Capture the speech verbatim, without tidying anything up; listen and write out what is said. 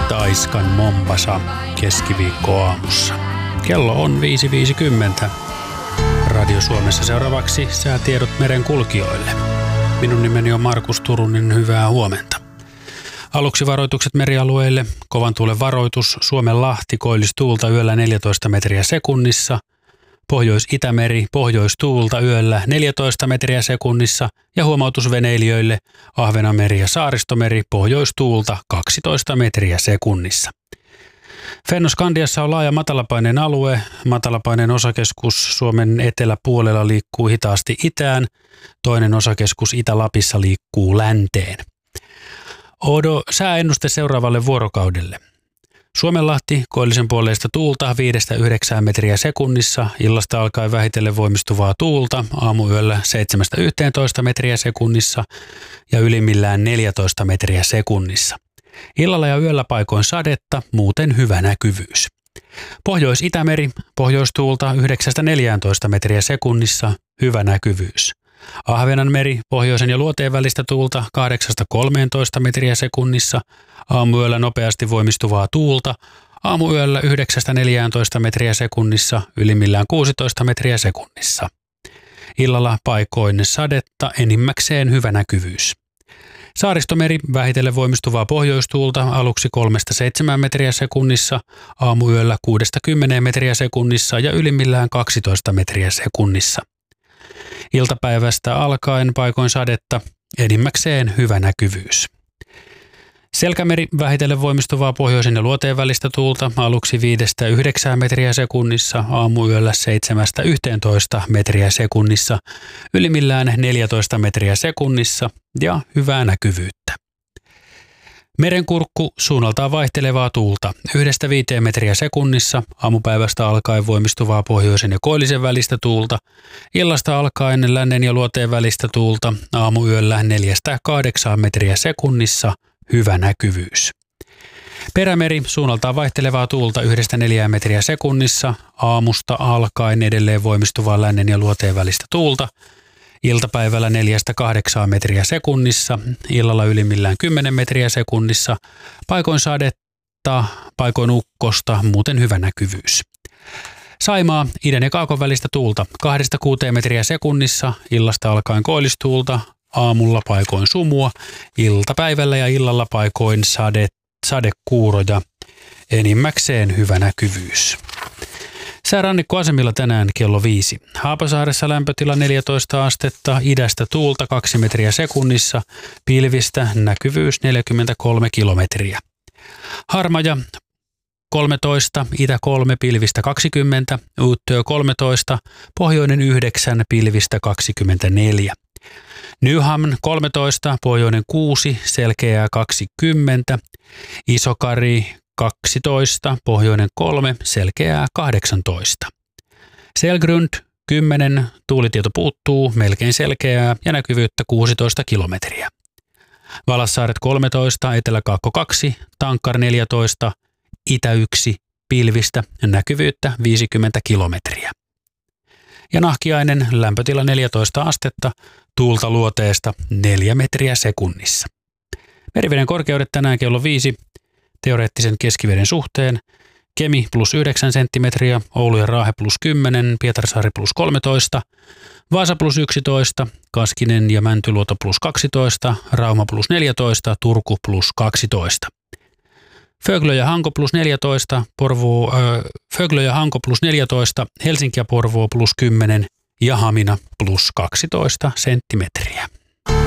Taiskan Mombasa keskiviikkoaamussa. Kello on viisi viisikymmentä. Radio Suomessa seuraavaksi säätiedot merenkulkijoille. Minun nimeni on Markus Turunen, hyvää huomenta. Aluksi varoitukset merialueille. Kovan tuulen varoitus. Suomenlahti koillistuulta yöllä neljätoista metriä sekunnissa. Pohjois-Itämeri pohjoistuulta yöllä neljätoista metriä sekunnissa ja huomautus veneilijöille Ahvenanmeri ja Saaristomeri pohjoistuulta kaksitoista metriä sekunnissa. Fennoskandiassa on laaja matalapaineen alue. Matalapaineen osakeskus Suomen eteläpuolella liikkuu hitaasti itään. Toinen osakeskus Itä-Lapissa liikkuu länteen. Odo sääennuste seuraavalle vuorokaudelle. Suomenlahti koillisen puoleista tuulta viidestä yhdeksään metriä sekunnissa, illasta alkaen vähitellen voimistuvaa tuulta, aamuyöllä seitsemästä yhteentoista metriä sekunnissa ja ylimmillään neljätoista metriä sekunnissa. Illalla ja yöllä paikoin sadetta, muuten hyvä näkyvyys. Pohjois-Itämeri pohjoistuulta yhdeksästä neljääntoista metriä sekunnissa, hyvä näkyvyys. Ahvenanmeri pohjoisen ja luoteen välistä tuulta kahdeksasta kolmeentoista metriä sekunnissa, aamuyöllä nopeasti voimistuvaa tuulta, aamuyöllä yhdeksästä neljääntoista metriä sekunnissa, ylimmillään kuusitoista metriä sekunnissa. Illalla paikoin sadetta, enimmäkseen hyvä näkyvyys. Saaristomeri vähitellen voimistuvaa pohjoistuulta aluksi kolmesta seitsemään metriä sekunnissa, aamuyöllä kuudesta kymmeneen metriä sekunnissa ja ylimmillään kaksitoista metriä sekunnissa. Iltapäivästä alkaen paikoin sadetta, enimmäkseen hyvä näkyvyys. Selkämeri vähitellen voimistuvaa pohjoisen ja luoteen välistä tuulta aluksi viidestä yhdeksään metriä sekunnissa, aamuyöllä seitsemästä yhteentoista metriä sekunnissa, ylimmillään neljätoista metriä sekunnissa ja hyvää näkyvyyttä. Merenkurkku suunnaltaan vaihtelevaa tuulta yhdestä viiteen metriä sekunnissa, aamupäivästä alkaen voimistuvaa pohjoisen ja koillisen välistä tuulta, illasta alkaen lännen ja luoteen välistä tuulta, aamuyöllä neljästä kahdeksaan metriä sekunnissa, hyvä näkyvyys. Perämeri suunnaltaan vaihtelevaa tuulta yhdestä neljään metriä sekunnissa, aamusta alkaen edelleen voimistuvaa lännen ja luoteen välistä tuulta, iltapäivällä neljästä kahdeksaan metriä sekunnissa, illalla ylimmillään kymmenen metriä sekunnissa, paikoin sadetta, paikoin ukkosta, muuten hyvä näkyvyys. Saimaa idän ja kaakon välistä tuulta kahdesta kuuteen metriä sekunnissa, illasta alkaen koillistuulta, aamulla paikoin sumua, iltapäivällä ja illalla paikoin sade, sadekuuroja, enimmäkseen hyvä näkyvyys. Säärannikkoasemilla tänään kello viisi. Haapasaaressa lämpötila neljätoista astetta, idästä tuulta kaksi metriä sekunnissa, pilvistä näkyvyys neljäkymmentäkolme kilometriä. Harmaja kolmetoista, itä kolme, pilvistä kaksikymmentä, Uuttöö kolmetoista, pohjoinen yhdeksän, pilvistä kaksikymmentäneljä. Nyhamn kolmetoista, pohjoinen kuusi, selkeää kaksikymmentä, Isokari kaksitoista, pohjoinen kolme, selkeää kahdeksantoista. Selgrund kymmenen, tuulitieto puuttuu, melkein selkeää ja näkyvyyttä kuusitoista kilometriä. Valassaaret kolmetoista, eteläkaakko kaksi, Tankkar neljätoista, itä yksi, pilvistä, näkyvyyttä viisikymmentä kilometriä. Ja Nahkiainen lämpötila neljätoista astetta, tuulta luoteesta neljä metriä sekunnissa. Meriveden korkeudet tänään kello viisi. Teoreettisen keskiveden suhteen Kemi plus yhdeksän senttimetriä, Oulu ja Raahe plus kymmenen, Pietarsaari plus kolmetoista, Vaasa plus yksitoista, Kaskinen ja Mäntyluoto plus kaksitoista, Rauma plus neljätoista, Turku plus kaksitoista. Föglö ja Hanko plus neljätoista, Porvoo, äh, Föglö ja Hanko plus neljätoista, Helsinki ja Porvoo plus kymmenen ja Hamina plus kaksitoista senttimetriä.